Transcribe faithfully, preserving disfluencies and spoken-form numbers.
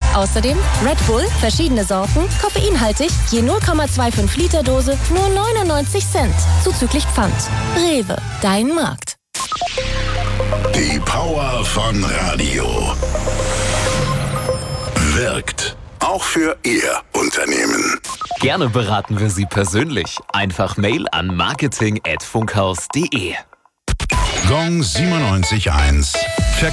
Außerdem Red Bull, verschiedene Sorten, koffeinhaltig, je null Komma fünfundzwanzig Liter Dose, nur neunundneunzig Cent, zuzüglich Pfand. Rewe, dein Markt. Die Power von Radio wirkt auch für Ihr Unternehmen. Gerne beraten wir Sie persönlich. Einfach Mail an marketing at funkhaus punkt de. Gong siebenundneunzig Komma eins